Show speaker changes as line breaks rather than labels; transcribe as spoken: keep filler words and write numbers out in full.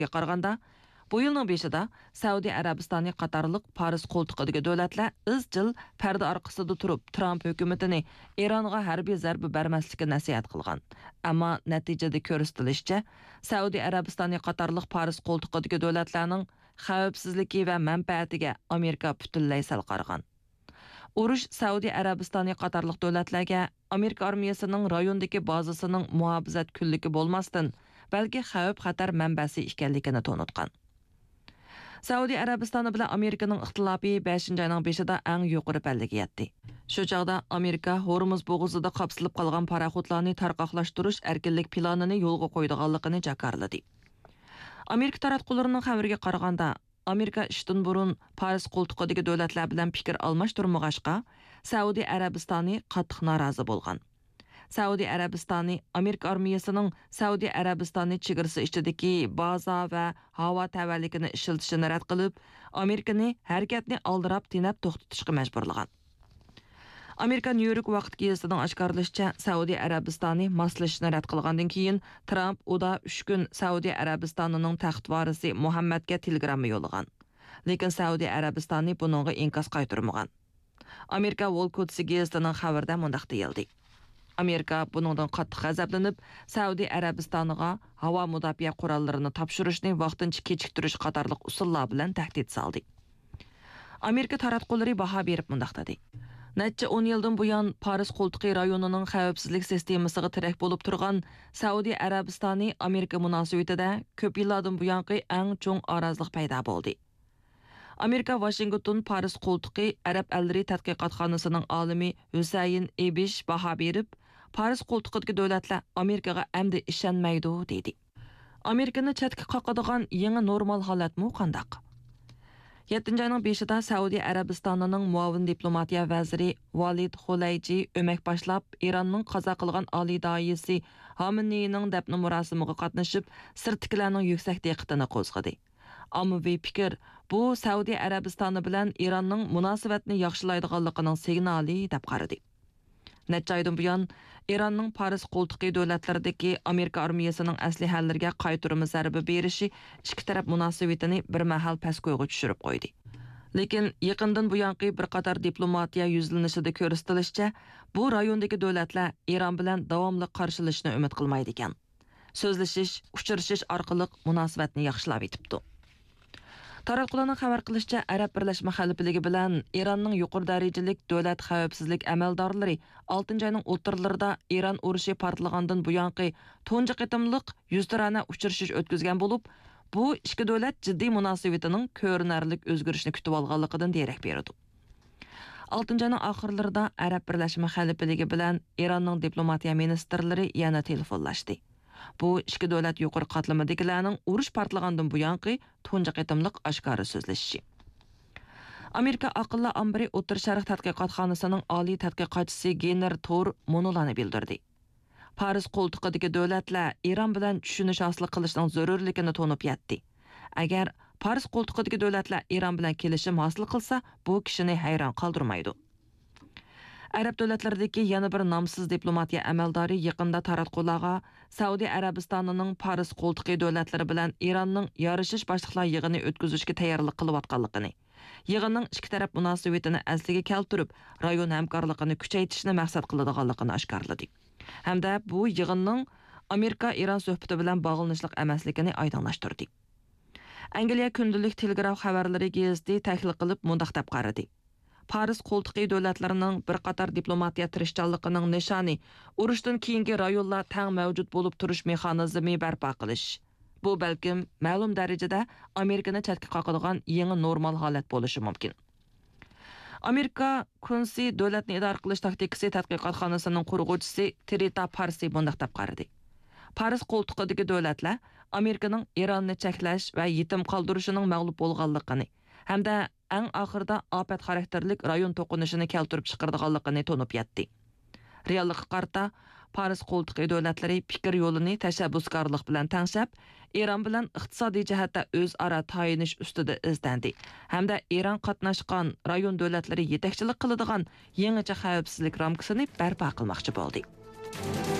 qaraganda, bu yilning beshida Saudiya Arabistoni qatorliq Paris qo'ltiqidagi davlatlar izchil parda orqasida turib Trump hukumatini Eronga harbiy zarba bermaslikka nasihat qilgan. Ammo natijada ko'rsatilishicha, Saudiya Arabistoni qatorliq Paris qo'ltiqidagi davlatlarning xavfsizligi va manfaatiga Amerika butunlay sal qaragan. Urush Saudiya Arabistoni qatorliq davlatlarga Amerika armiyasining rayondagi bazasining muhofazat kunligi bo'lmasdan, balki xavf xatar manbasi ekanligini to'nitgan. Saudiya Arabistoni bilan Amerikaning ixtilofi beshinchi oyning beshida eng yuqori pallaga yetdi. Shu chaqda Amerika Hormuz bo'g'izida qapsilib qolgan paraxodlarni tarqoqlashtirish erkinlik planini yo'lga qo'ydiganligini jakarladi. Amerika taratqullarining xabariga qaraganda, Amerika ishdan burun Paris qo'ltiqidagi davlatlar bilan fikr almashtirmag'ashqa, Saudiya Arabistoni qattiq norozi bo'lgan. Saudiya Arabistoni Amerika armiyasining Saudiya Arabistoni chegarasi ichidagi baza va havo tavalligini ishlatishini rad qilib, Amerikani harakatni aldirab tinab to'xtatishga majburlagan. Amerika New York vaqt gazetining oshkorlashicha, Saudiya Arabistoni moslashishni rad qilgandan keyin Trump uda uch kun Saudiya Arabistonining taxt varisi Muhammadga telegramma yo'llagan. Lekin Saudiya Arabistoni buningga inkos qaytarmagan. Amerika Wall Street gazetining xabarida mundaq deyildi. Amerika buningdan qattiq g'azablanib, Saudiya Arabistoniga havo mudofaa qurollarini topshirishni vaqtincha kechiktirish qatorliq usullar bilan tahdid soldi. Amerika taratqullari baho berib mundaq dedi. Necha o'n yildan buyon Paris qo'ltiqi rayonining xavfsizlik sistemasiga tirak bo'lib turgan Saudiya Arabistoni Amerika munosabatida ko'p yillardan buyongi eng cho'ng orozlik paydo bo'ldi. Amerika Washington Paris qo'ltiqi Arab allari tadqiqotxonasining olimi Husayn Ebish baho berib, Paris qo'ltiqidagi davlatlar Amerikaga amdi ishonmaydi dedi. Amerikani chetga qoqadigan yangi normal holatmi qandaq? yettinchi oyning beshida Saudiya Arabistonining muavin diplomatiya vaziri Valid Xulayji o'mak boshlab Eronning qazo qilgan oliy doisi Xameneining dafn murosimiga qatnashib, sirtkilarning yuksak diqqatini qo'zg'adi. Ommaviy fikr bu Saudiya Arabistoni bilan Eronning munosabatni yaxshilaydiganligining signali deb qaradi. Necha oydan buyon Eronning Paris qo'ltiqi davlatlaridagi Amerika armiyasining aslihallariga qaytarma zarba berishi ikki taraf munosabatini bir mahal pastga tushirib qo'ydi. Lekin yaqindan buyongi bir qator diplomatiya yuzlanishida ko'rsatilishicha, bu rayondagi davlatlar Eron bilan davomli qarshilashni umid qilmaydi ekan. So'zlashish, uchrashish orqali munosabatni yaxshilab etibdi. Taratqularning xabar qilishicha, Arab Birlashma Xalifaligi bilan Eronning yuqori darajalik davlat xavfsizlik amaldorlari oltinchi oyning o'rtalarida Eron urushi portlagandan buyongi tunji qitimliq yuztarana uchrashish o'tkazgan bo'lib, bu ikki davlat jiddiy munosabatining ko'rinarlik o'zgarishini kutib olganligidan derak beradi. oltinchi oyning oxirlarida Arab Birlashma Xalifaligi bilan Eronning diplomatiya ministrlari yana telefonlashdi. Bu ikki davlat yuqori qatlamidagilarning urush portlagandan buyongi tunji qitimliq oshkora so'zlashishi. Amerika aqlli ambari O'rta Sharq tadqiqotxonasining oliy tadqiqotchisi Gener Tor monolani bildirdi. Paris qo'ltiqidagi davlatlar Eron bilan tushunish hosil qilishning zarurligini to'nib yetdi. Agar Paris qo'ltiqidagi davlatlar Eron bilan kelishim hosil qilsa, bu kishini hayron qoldirmaydi. Arab davlatlaridagi yana bir nomsiz diplomatiya amaldori yaqinda taratqularga Saudiya Arabistonining Paris qo'ltiqi davlatlari bilan Eronning yarashish boshliqlar yig'ini o'tkazishga tayyorlik qilayotganligini, yig'inning ikki taraf munosabatini asliga keltirib, rayon hamkorligini kuchaytirishni maqsad qiladiganligini oshkorladi. Hamda bu yig'inning Amerika-Eron suhbati bilan bog'lanishliq emasligini oydinlashtirdi. Angliya kundalik telegraf xabarlari gazeti tahlil qilib mundaq deb qaradi. Paris qo'ltiqi davlatlarining bir qator diplomatiya tirishchanligining nishoni urushdan keyingi rayonlar tang mavjud bo'lib turish mexanizmi barpo qilish. Bu balkim ma'lum darajada Amerikani chetga qoqadigan yangi normal holat bo'lishi mumkin. Amerika Kunsi davlatni idora qilish taktikasi tadqiqotxonasining qurg'uvchisi Trita Parsi bundaq deb qaradi. Paris qo'ltiqidagi davlatlar Amerikaning Eronni cheklash va yetim qoldirishining mag'lub bo'lganligini hamda eng oxirida ofat xarakterlik rayon to'qinishini keltirib chiqardiganligini to'nib yetdi. Reallikqa qarata Paris qo'ltiqi davlatlari fikr yo'lini tashabbuskorlik bilan tangshab, Eron bilan iqtisodiy jihatda o'zaro tayinish ustida izlandi. Hamda Eron qatnashgan rayon davlatlari yetakchilik qiladigan yangicha xavfsizlik ramkasini barpo qilmoqchi bo'ldi.